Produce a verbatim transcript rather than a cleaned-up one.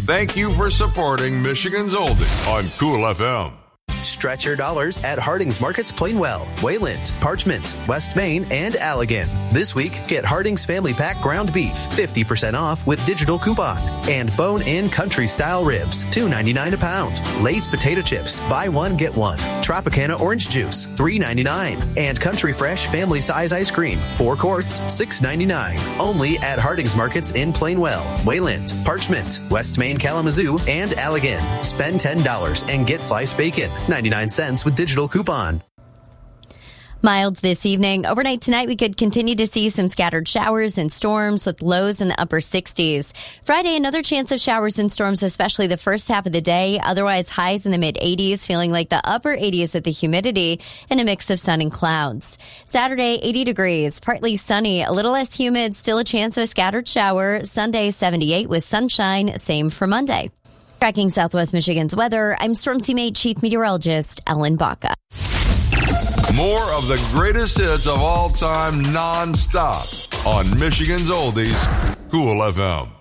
Thank you for supporting Michigan's Oldie on Cool F M. Stretch your dollars at Harding's Markets Plainwell, Wayland, Parchment, West Main, and Allegan. This week, get Harding's Family Pack ground beef, fifty percent off with digital coupon. And bone-in country-style ribs, two ninety-nine a pound. Lay's potato chips, buy one, get one. Tropicana orange juice, three ninety-nine. And Country Fresh family size ice cream, four quarts, six ninety-nine. Only at Harding's Markets in Plainwell, Wayland, Parchment, West Main, Kalamazoo, and Allegan. Spend ten dollars and get sliced bacon, ninety-nine cents with digital coupon. Mild this evening. Overnight tonight, we could continue to see some scattered showers and storms with lows in the upper sixties. Friday, another chance of showers and storms, especially the first half of the day. Otherwise, highs in the mid eighties, feeling like the upper eighties with the humidity and a mix of sun and clouds. Saturday, eighty degrees, partly sunny, a little less humid, still a chance of a scattered shower. Sunday, seventy-eight with sunshine, same for Monday. Tracking Southwest Michigan's weather, I'm Storm Teammate Chief Meteorologist Ellen Baca. More of the greatest hits of all time, non-stop on Michigan's Oldies, Cool F M.